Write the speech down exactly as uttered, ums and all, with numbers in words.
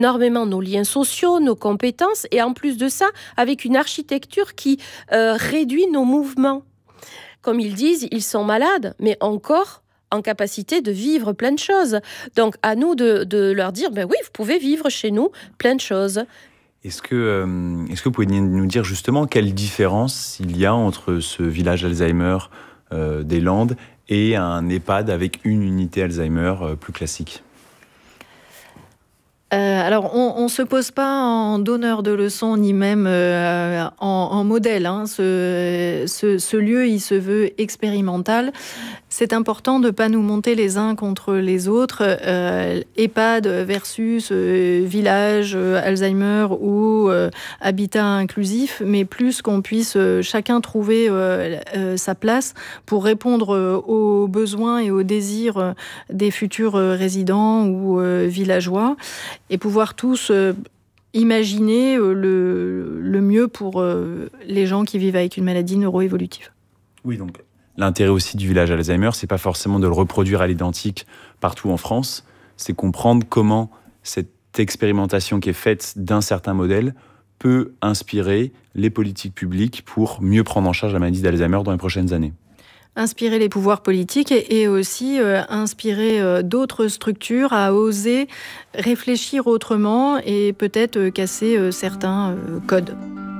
énormément nos liens sociaux, nos compétences, et en plus de ça, avec une architecture qui euh, réduit nos mouvements. Comme ils disent, ils sont malades, mais encore en capacité de vivre plein de choses. Donc, à nous de, de leur dire, ben oui, vous pouvez vivre chez nous plein de choses. Est-ce que, euh, est-ce que vous pouvez nous dire justement quelle différence il y a entre ce village Alzheimer euh, des Landes et un EHPAD avec une unité Alzheimer euh, plus classique ? Euh, alors, on ne se pose pas en donneur de leçons, ni même euh, en, en modèle. Hein. Ce, ce, ce lieu, il se veut expérimental. C'est important de ne pas nous monter les uns contre les autres. Euh, EHPAD versus euh, village euh, Alzheimer ou euh, habitat inclusif, mais plus qu'on puisse euh, chacun trouver euh, euh, sa place pour répondre euh, aux besoins et aux désirs euh, des futurs euh, résidents ou euh, villageois, et pouvoir tous euh, imaginer euh, le, le mieux pour euh, les gens qui vivent avec une maladie neuroévolutive. Oui, donc l'intérêt aussi du village Alzheimer, c'est pas forcément de le reproduire à l'identique partout en France, c'est comprendre comment cette expérimentation qui est faite d'un certain modèle peut inspirer les politiques publiques pour mieux prendre en charge la maladie d'Alzheimer dans les prochaines années. Inspirer les pouvoirs politiques et, et aussi euh, inspirer euh, d'autres structures à oser réfléchir autrement et peut-être euh, casser euh, certains euh, codes.